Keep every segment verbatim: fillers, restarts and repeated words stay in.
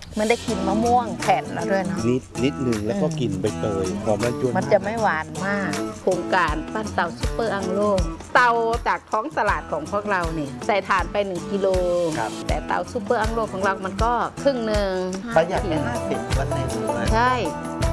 มันได้กินมะม่วงแผ่นแล้วด้วยเนาะนิดนิดหนึ่งแล้วก็กลิ่นใบเตยหอมมันจวนมันจะไม่หวานมากโครงการปั้นเตาซุปเปอร์อังโลเตาจากท้องตลาดของพวกเราเนี่ยใส่ถ่านไปหนึ่งกิโลแต่เตาซุปเปอร์อังโลของเรามันก็ครึ่งหนึ่งประหยัดไปห้าสิบเปอร์เซ็นต์เลยใช่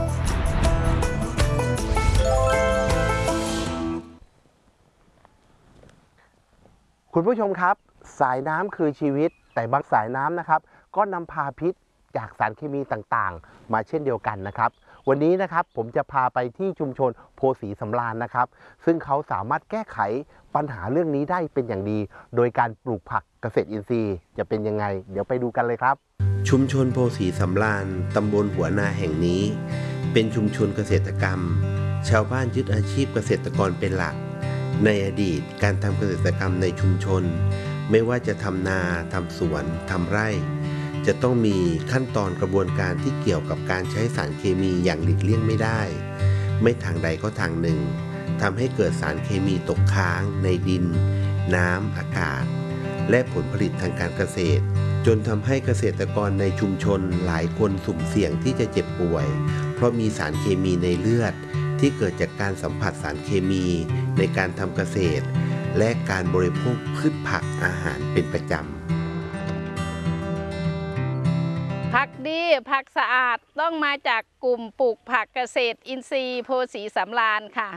คุณผู้ชมครับสายน้ำคือชีวิตแต่บางสายน้ำนะครับก็นำพาพิษจากสารเคมีต่างๆมาเช่นเดียวกันนะครับวันนี้นะครับผมจะพาไปที่ชุมชนโพสีสำราญนะครับซึ่งเขาสามารถแก้ไขปัญหาเรื่องนี้ได้เป็นอย่างดีโดยการปลูกผักเกษตรอินทรีย์จะเป็นยังไงเดี๋ยวไปดูกันเลยครับชุมชนโพสีสำราญตำบลหัวนาแห่งนี้เป็นชุมชนเกษตรกรรมชาวบ้านยึดอาชีพเกษตรกรเป็นหลักในอดีตการทำเกษตรกรรมในชุมชนไม่ว่าจะทำนาทำสวนทำไร่จะต้องมีขั้นตอนกระบวนการที่เกี่ยวกับการใช้สารเคมีอย่างหลีกเลี่ยงไม่ได้ไม่ทางใดก็ทางหนึ่งทำให้เกิดสารเคมีตกค้างในดินน้ำอากาศและผลผลิตทางการเกษตรจนทำให้เกษตรกรในชุมชนหลายคนสุ่มเสี่ยงที่จะเจ็บป่วยเพราะมีสารเคมีในเลือดที่เกิดจากการสัมผัสสารเคมีในการทำเกษตรและการบริโภคพืชผักอาหารเป็นประจำผักดีผักสะอาดต้องมาจากกลุ่มปลูกผักเกษตรอินทรีย์โพสีสำราญค่ะ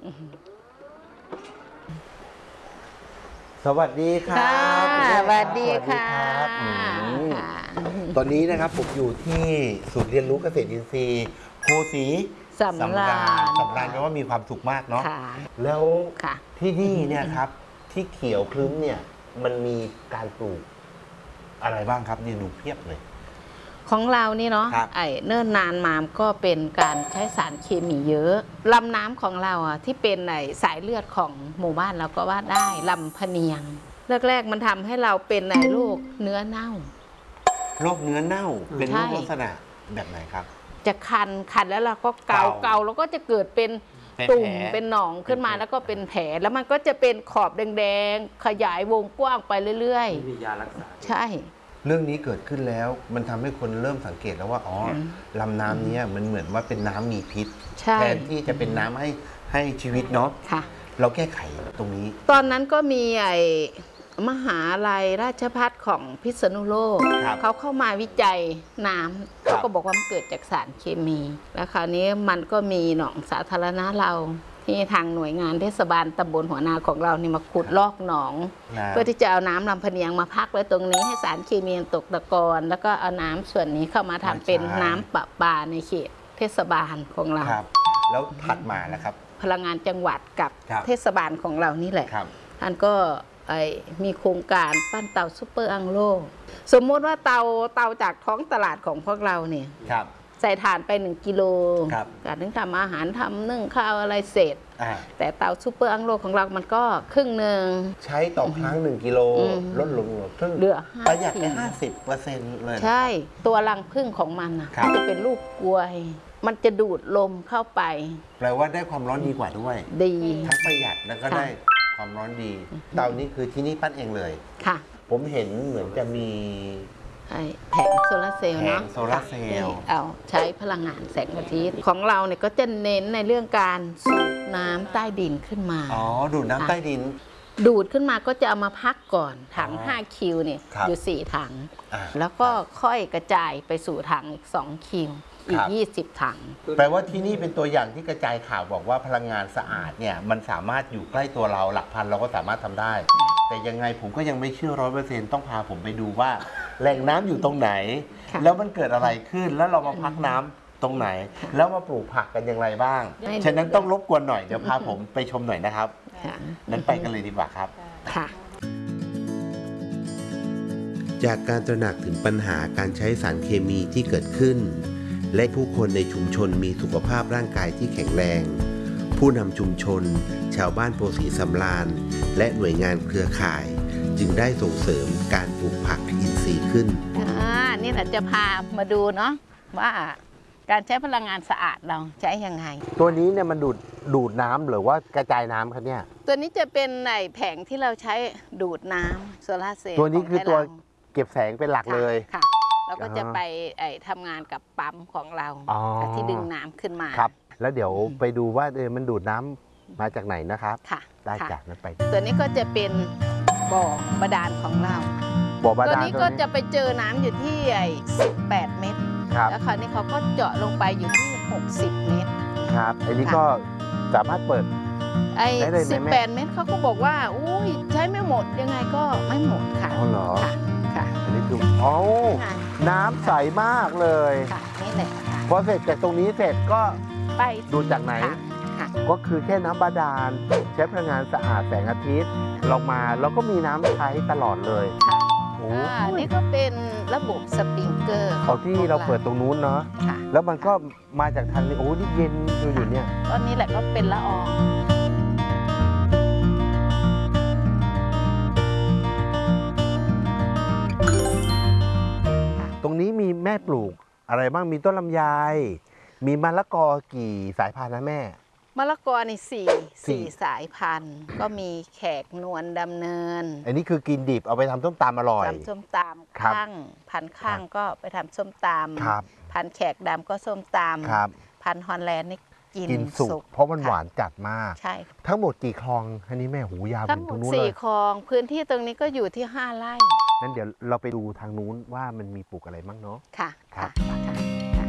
สวัสดีครับสวัสดีค่ะตอนนี้นะครับผมอยู่ที่ศูนย์เรียนรู้เกษตรอินทรีย์โพสีสำราญสำราญแปลว่ามีความสุขมากเนาะแล้วที่นี่เนี่ยครับที่เขียวคลึ้มเนี่ยมันมีการปลูกอะไรบ้างครับนี่ดูเพียบเลยของเรานี่เนาะไอ้เนิ่นนานมาก็เป็นการใช้สารเคมีเยอะลำน้ำของเราอ่ะที่เป็นไอ้สายเลือดของหมู่บ้านเราก็ว่าได้ลำพะเนียงแรกๆมันทำให้เราเป็นไอ้โรคเนื้อเน่าโรคเนื้อเน่าเป็นโรคลักษณะแบบไหนครับจะคันคันแล้วเราก็เกาเกาแล้วก็จะเกิดเป็นตุ่มเป็นหนองขึ้นมาแล้วก็เป็นแผลแล้วมันก็จะเป็นขอบแดงๆขยายวงกว้างไปเรื่อยๆมียารักษาใช่เรื่องนี้เกิดขึ้นแล้วมันทำให้คนเริ่มสังเกตแล้วว่าอ๋อลำน้ำนี้มันเหมือนว่าเป็นน้ำมีพิษแทนที่จะเป็นน้ำให้ให้ชีวิตเนาะเราแก้ไขตรงนี้ตอนนั้นก็มีไอ้มหาลัยราชภัฏของพิษณุโลกเขาเข้ามาวิจัยน้ำเขาก็บอกว่ามันเกิดจากสารเคมีแล้วคราวนี้มันก็มีหนองสาธารณะเราที่ทางหน่วยงานเทศบาลตำบลหัวนาของเรานี่มาขุดลอกหนองเพื่อที่จะเอาน้ำลำพะเนียงมาพักไว้ตรงนี้ให้สารเคมีตกตะกอนแล้วก็เอาน้ำส่วนนี้เข้ามาทำเป็นน้ำประปาในเขตเทศบาลของเราแล้วถัดมานะครับพลังงานจังหวัดกับเทศบาลของเรานี่แหละท่านก็มีโครงการปั้นเตาซุปเปอร์อังโลสมมติว่าเตาเตาจากท้องตลาดของพวกเราเนี่ยใส่ถ่านไปหนึ่งกิโลการถึงทำอาหารทำนึ่งข้าวอะไรเสร็จแต่เตาซุปเปอร์อังโลของเรามันก็ครึ่งหนึ่งใช้ต่อครั้งหนึ่งกิโลลดลงเหลือประหยัดไปห้าสิบเปอร์เซ็นต์เลยใช่ตัวรังผึ้งของมันมันจะเป็นลูกกลวยมันจะดูดลมเข้าไปแปลว่าได้ความร้อนดีกว่าด้วยดีทั้งประหยัดแล้วก็ได้ความร้อนดีเตานี้คือที่นี่ปั้นเองเลยค่ะผมเห็นเหมือนจะมีแผงโซลาเซลล์เนาะโซลาเซลล์เอาใช้พลังงานแสงอาทิตย์ของเราเนี่ยก็จะเน้นในเรื่องการสูบน้ำใต้ดินขึ้นมาอ๋อดูดน้ำใต้ดินดูดขึ้นมาก็จะเอามาพักก่อนถังห้าคิวเนี่ยอยู่สี่ถังแล้วก็ค่อยกระจายไปสู่ถังอีกสองคิวอีกยี่สิบถังแปลว่าที่นี่เป็นตัวอย่างที่กระจายข่าวบอกว่าพลังงานสะอาดเนี่ยมันสามารถอยู่ใกล้ตัวเราหลักพันเราก็สามารถทำได้แต่ยังไงผมก็ยังไม่เชื่อร้อยเปอร์เซ็นต์ต้องพาผมไปดูว่าแหล่งน้ำอยู่ตรงไหนแล้วมันเกิดอะไรขึ้นแล้วเรามาพักน้ำตรงไหนแล้วมาปลูกผักกันอย่างไรบ้างฉะนั้นต้องรบกวนหน่อยเดี๋ยวพาผมไปชมหน่อยนะครับนั้นไปกันเลยดีกว่าครับจากการตระหนักถึงปัญหาการใช้สารเคมีที่เกิดขึ้นและผู้คนในชุมชนมีสุขภาพร่างกายที่แข็งแรงผู้นำชุมชนชาวบ้านโพสีสำราญและหน่วยงานเครือข่ายจึงได้ส่งเสริมการปลูกผักอินทรีย์ขึ้นนี่เราจะพามาดูเนาะว่าการใช้พลังงานสะอาดเราใช้ยังไงตัวนี้เนี่ยมันดูดดูดน้ำหรือว่ากระจายน้ำครับเนี่ยตัวนี้จะเป็นในแผงที่เราใช้ดูดน้ำโซลาร์เซลล์ตัวนี้คือตัวเก็บแสงเป็นหลักเลยค่ะเราก็จะไปไอ้ทำงานกับปั๊มของเราอ๋อที่ดึงน้ำขึ้นมาครับแล้วเดี๋ยวไปดูว่าเออมันดูดน้ำมาจากไหนนะครับค่ะได้ค่ะจากนั้นไปตัวนี้ก็จะเป็นบ่อบาดาลของเราบ่อบาตัวดาลนี้ก็จะไปเจอน้ำอยู่ที่ไอ้สิบแปดเมตรครับแล้วคราวนี้เขาก็เจาะลงไปอยู่ที่หกสิบเมตรครับอันนี้ก็สามารถเปิดไอ้ได้เลยไหมสิบแม่แปดเมตรเขาก็บอกว่าอุ้ยใช้ไม่หมดยังไงก็ไม่หมดค่ะอ๋อเหรอค่ะค่ะอันนี้คืออ๋อค่ะน้ำใสมากเลยค่ะนี่แหละค่ะพอเสร็จจากตรงนี้เสร็จก็ไปดูจากไหนค่ะค่ะก็คือแค่น้ำบาดาลใช้พลังงานสะอาดแสงอาทิตย์เรามาแล้วก็มีน้ำใช้ตลอดเลยค่ะโอ้อ่านี่ก็เป็นระบบสปริงเกอร์เขาที่เราเปิดตรงนู้นเนาะค่ะแล้วมันก็มาจากทางนี้โอ้นี่เย็นอยู่อยู่เนี่ยตอนนี้แหละก็เป็นละอองตรงนี้มีแม่ปลูกอะไรบ้างมีต้นลำไยมีมะละกอกี่สายพันธุ์นะแม่มะละกอนี่สี่สี่สี่สายพันธุ์ ก็มีแขกนวลดำเนินอันนี้คือกินดิบเอาไปทำต้มตำอร่อยทำส้มตำครับข้างพันธุ์ข้างก็ไปทำส้มตครับำพันธุ์แขกดำก็ส้มตครับำพันธุ์ฮอลแลนด์นี่กินกินสุกเพราะมันหวานจัดมากใช่ทั้งหมดกี่คลองอันนี้แม่หูยาวทั้ถึงงหมตรดงนู้นเลสี่ยคลองพื้นที่ตรงนี้ก็อยู่ที่ห้าไร่งั้นเดี๋ยวเราไปดูทางนู้นว่ามันมีปลูกอะไรบ้างเนาะค่ะครัค่ะบค่ะค่ะ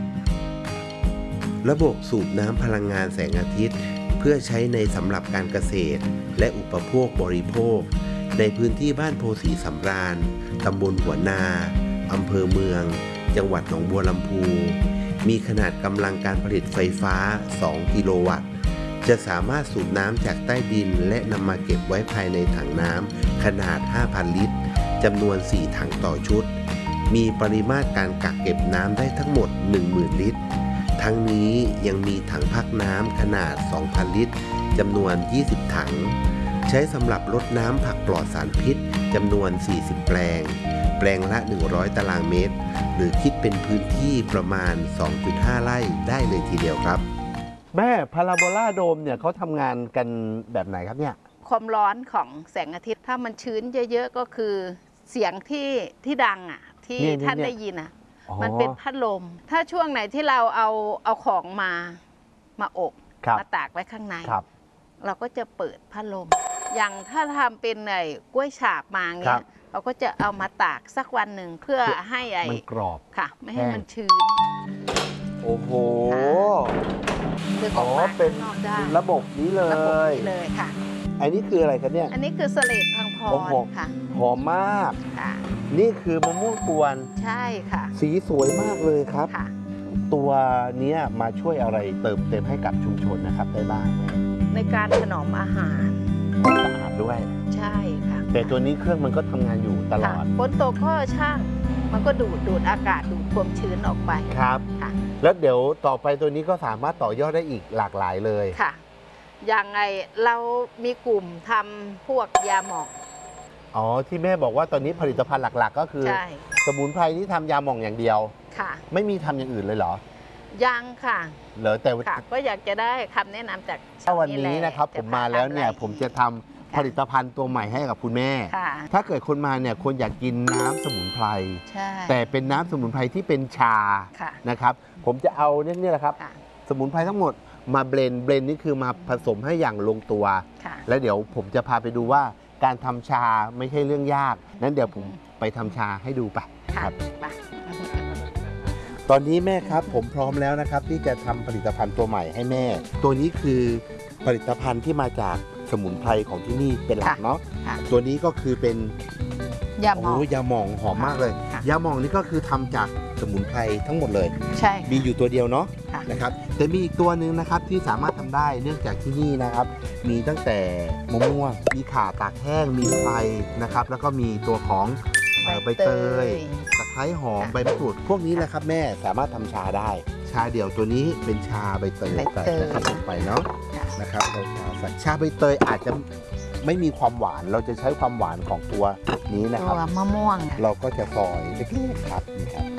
ระบบสูบน้ำพลังงานแสงอาทิตย์ เพื่อใช้ในสำหรับการเกษตร และอุปโภคบริโภค ในพื้นที่บ้านโพสีสำราญตำบลหัวนาอำเภอเมือง จังหวัดหนองบัวลำพู มีขนาดกำลังการผลิตไฟฟ้า สอง กิโลวัตต์ จะสามารถสูบน้ำจากใต้ดินและนำมาเก็บไว้ภายในถังน้ำขนาด ห้าพัน ลิตรจำนวน สี่ ถังต่อชุด มีปริมาตรการกักเก็บน้ำได้ทั้งหมด หนึ่งหมื่น ลิตร ทั้งนี้ยังมีถังพักน้ำขนาด สองพัน ลิตรจำนวน ยี่สิบ ถัง ใช้สำหรับรดน้ำผักปลอดสารพิษจำนวน สี่สิบ แปลง แปลงละ หนึ่งร้อย ตารางเมตร หรือคิดเป็นพื้นที่ประมาณ สองจุดห้า ไร่ได้เลยทีเดียวครับแม่พาราโบลาโดมเนี่ยเขาทำงานกันแบบไหนครับเนี่ยความร้อนของแสงอาทิตย์ถ้ามันชื้นเยอะๆก็คือเสียงที่ที่ดังอ่ะที่เนี่ยเนี่ยท่านเนี่ยได้ยินอ่ะอ๋อมันเป็นพัดลม ถ้าช่วงไหนที่เราเอาเอาของมามาอบครับมาตากไว้ข้างในครับเราก็จะเปิดพัดลม อย่างถ้าทำเป็นไอ้กล้วยฉาบมาครัเงี้บยเราก็จะเอามาตากสักวันหนึ่งเพื่อให้ไอ้มันกรอบค่ะ ไม่ให้แห้งมันชื้นโอ้โหดึงออ๋ออกมาเป็นข้างนอกได้ระบบนี้เลระบบยนี้เลยค่ะอันนี้คืออะไรครับเนี่ยอันนี้คือสเลดพังพโอ้โหรค่ะหอมมากค่ะนี่คือมะม่วงกวนใช่ค่ะสีสวยมากเลยครับค่ะตัวเนี้ยมาช่วยอะไรเติมเต็มให้กับชุมชนนะครับได้บ้างไหมในการถนอมอาหารสะอาดด้วยใช่ค่ะแต่ตัวนี้เครื่องมันก็ทำงานอยู่ตลค่ะอดฝนตกก็ช่าง มันก็ดูดดูดอากาศดูดความชื้นออกไปครับค่ะแล้วเดี๋ยวต่อไปตัวนี้ก็สามารถต่อยอดได้อีกหลากหลายเลยค่ะ อย่างไงเรามีกลุ่มทำพวกยาหมองอ๋อที่แม่บอกว่าตอนนี้ผลิตภัณฑ์หลักๆ ก็คือใช่สมุนไพรที่ทำยาหม่องอย่างเดียวค่ะไม่มีทำอย่างอื่นเลยเหรอยังค่ะเหรอแต่ค่ะ ก็อยากจะได้คำแนะนำจากถ้าวันนี้แหลนะครับผมมาแล้วเนี่ยผมจะทำผลิตภัณฑ์ตัวใหม่ให้กับคุณแม่ค่ะถ้าเกิดคนมาเนี่ยคนอยากกินน้ำสมุนไพรใช่แต่เป็นน้ำสมุนไพรที่เป็นชาค่ะนะครับ ผมจะเอาเนี่ยนี่แหละครับค่ะสมุนไพรทั้งหมดมาเบลนด์เบลนด์นี่คือมาผสมให้อย่างลงตัวค่ะแล้วเดี๋ยวผมจะพาไปดูว่าการทำชาไม่ใช่เรื่องยาก นั้นเดี๋ยวผมไปทำชาให้ดูไปค่ะครับไปตอนนี้แม่ครับผมพร้อมแล้วนะครับ ที่จะทำผลิตภัณฑ์ตัวใหม่ให้แม่ ตัวนี้คือผลิตภัณฑ์ที่มาจากสมุนไพรของที่นี่เป็นหลักเนาะค่ะตัวนี้ก็คือเป็นยาหมองโอ้ยาหม่องหอมมากเลยค่ะยาหม่องนี่ก็คือทำจากสมุนไพรทั้งหมดเลยใช่มีอยู่ตัวเดียวเนาะค่ะนะครับแต่มีอีกตัวหนึ่งนะครับที่สามารถทำได้เนื่องจากที่นี่นะครับ มีตั้งแต่มะม่วงมีข่าตากแห้งมีไฟนะครับ แล้วก็มีตัวของเอ่อใบเตยตะไคร้หอมค่ะใบมะกรูดพวกนี้แหละครับแม่สามารถทำชาได้ ชาเดี่ยวตัวนี้เป็นชาใบเตยใบเตยใส่นะครับลงไปเนาะค่ะนะครับเราชาใส่ชาใบเตยอาจจะไม่มีความหวานเราจะใช้ความหวานของตัวนี้นะคตัรับวมะม่วงค่ะเราก็จะซอยเล็กๆครับนี่ครับ